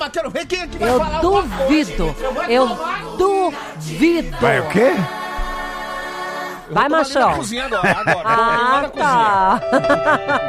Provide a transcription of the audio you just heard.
tomar, quero ver quem é que vai Eu falar duvido. Eu duvido. Vai o quê? Vai, machão. Cozinha agora. Ah, tá.